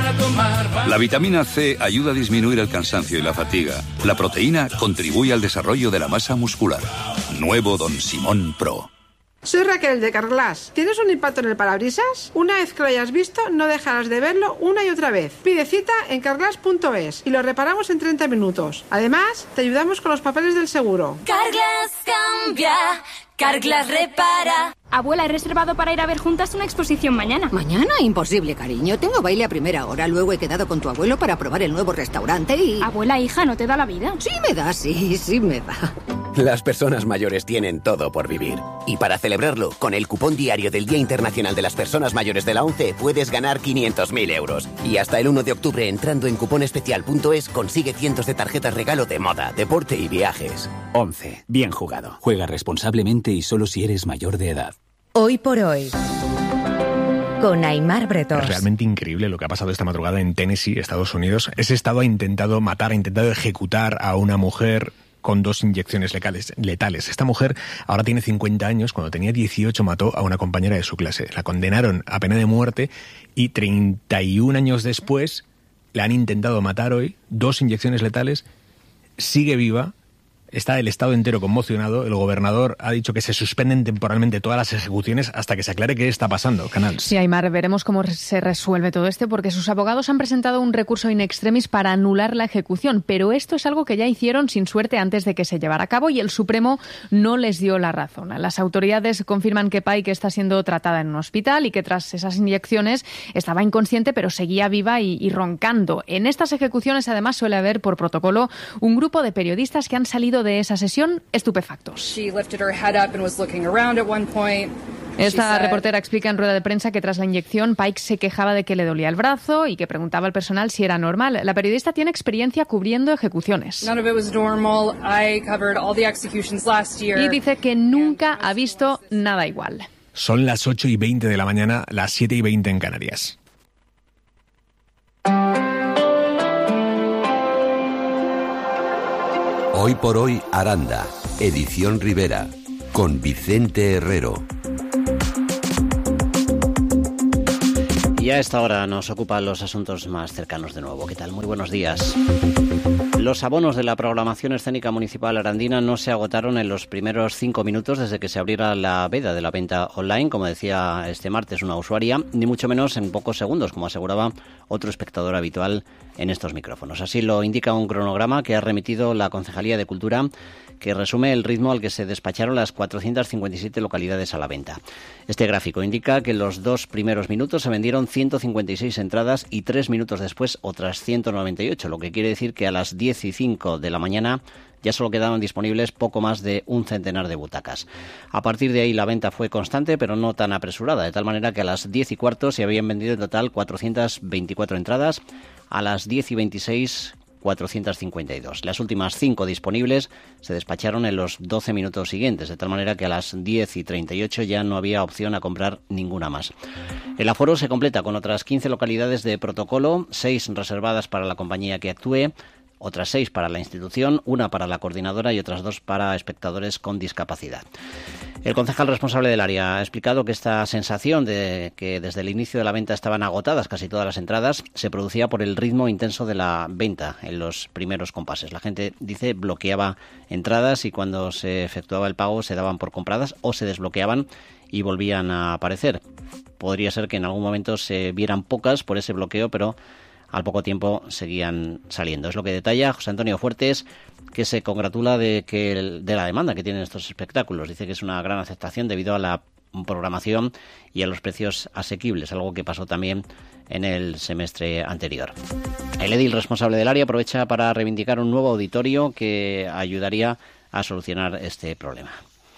La vitamina C ayuda a disminuir el cansancio y la fatiga. La proteína contribuye al desarrollo de la masa muscular. Nuevo Don Simón Pro. Soy Raquel de Carglass. ¿Tienes un impacto en el parabrisas? Una vez que lo hayas visto, no dejarás de verlo una y otra vez. Pide cita en carglass.es y lo reparamos en 30 minutos. Además, te ayudamos con los papeles del seguro. Carglass cambia, Carglass repara. Abuela, he reservado para ir a ver juntas una exposición mañana. ¿Mañana? Imposible, cariño. Tengo baile a primera hora. Luego he quedado con tu abuelo para probar el nuevo restaurante y... Abuela, hija, ¿no te da la vida? Sí me da, sí me da. Las personas mayores tienen todo por vivir. Y para celebrarlo, con el cupón diario del Día Internacional de las Personas Mayores de la ONCE, puedes ganar 500.000 euros. Y hasta el 1 de octubre, entrando en cuponespecial.es, consigue cientos de tarjetas regalo de moda, deporte y viajes. ONCE. Bien jugado. Juega responsablemente y solo si eres mayor de edad. Hoy por hoy, con Aimar Bretós. Es realmente increíble lo que ha pasado esta madrugada en Tennessee, Estados Unidos. Ese estado ha intentado matar, ha intentado ejecutar a una mujer con 2 inyecciones letales. Esta mujer ahora tiene 50 años. Cuando tenía 18 mató a una compañera de su clase. La condenaron a pena de muerte y 31 años después la han intentado matar hoy. 2 inyecciones letales. Sigue viva. Está el Estado entero conmocionado. El gobernador ha dicho que se suspenden temporalmente todas las ejecuciones hasta que se aclare qué está pasando. Canals. Sí, Aimar, veremos cómo se resuelve todo esto, porque sus abogados han presentado un recurso in extremis para anular la ejecución, pero esto es algo que ya hicieron sin suerte antes de que se llevara a cabo y el Supremo no les dio la razón. Las autoridades confirman que Pike está siendo tratada en un hospital y que tras esas inyecciones estaba inconsciente, pero seguía viva y roncando. En estas ejecuciones, además, suele haber por protocolo un grupo de periodistas que han salido de esa sesión estupefactos. Esta reportera explica en rueda de prensa que tras la inyección Pike se quejaba de que le dolía el brazo y que preguntaba al personal si era normal. La periodista tiene experiencia cubriendo ejecuciones. Y dice que nunca ha visto nada igual. Son las 8:20 de la mañana, las 7:20 en Canarias. Hoy por hoy, Aranda, edición Rivera, con Vicente Herrero. Y a esta hora nos ocupan los asuntos más cercanos de nuevo. ¿Qué tal? Muy buenos días. Los abonos de la programación escénica municipal arandina no se agotaron en los primeros 5 minutos desde que se abriera la veda de la venta online, como decía este martes una usuaria, ni mucho menos en pocos segundos, como aseguraba otro espectador habitual en estos micrófonos. Así lo indica un cronograma que ha remitido la Concejalía de Cultura, que resume el ritmo al que se despacharon las 457 localidades a la venta. Este gráfico indica que en los 2 primeros minutos se vendieron 156 entradas y 3 minutos después otras 198, lo que quiere decir que a las 10:05 de la mañana ya solo quedaban disponibles poco más de un centenar de butacas. A partir de ahí la venta fue constante, pero no tan apresurada, de tal manera que a las 10:15 se habían vendido en total 424 entradas, a las 10:26 452. Las últimas 5 disponibles se despacharon en los 12 minutos siguientes, de tal manera que a las 10:38 ya no había opción a comprar ninguna más. El aforo se completa con otras 15 localidades de protocolo, 6 reservadas para la compañía que actúe, otras 6 para la institución, 1 para la coordinadora y otras 2 para espectadores con discapacidad. El concejal responsable del área ha explicado que esta sensación de que desde el inicio de la venta estaban agotadas casi todas las entradas se producía por el ritmo intenso de la venta en los primeros compases. La gente, dice, bloqueaba entradas y cuando se efectuaba el pago se daban por compradas o se desbloqueaban y volvían a aparecer. Podría ser que en algún momento se vieran pocas por ese bloqueo, pero al poco tiempo seguían saliendo. Es lo que detalla José Antonio Fuertes, que se congratula de la demanda que tienen estos espectáculos. Dice que es una gran aceptación debido a la programación y a los precios asequibles, algo que pasó también en el semestre anterior. El edil responsable del área aprovecha para reivindicar un nuevo auditorio que ayudaría a solucionar este problema.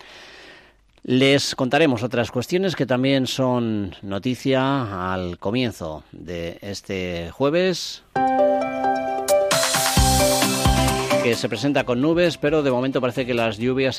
Les contaremos otras cuestiones que también son noticia al comienzo de este jueves, que se presenta con nubes, pero de momento parece que las lluvias